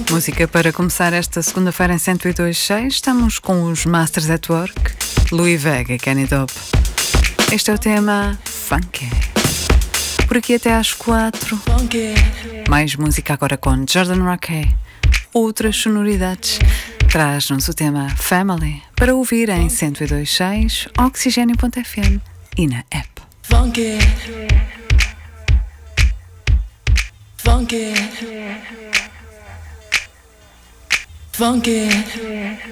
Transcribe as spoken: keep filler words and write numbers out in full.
Música para começar esta segunda-feira em cento e dois ponto seis. Estamos com os Masters at Work, Louis Vega e Kenny Dope. Este é o tema Funky. Por aqui até às quatro. Mais música agora com Jordan Rakei. Outras sonoridades. Traz-nos o tema Family para ouvir em cento e dois ponto seis, oxigênio ponto f m e na app. Funky. Funky. Funky.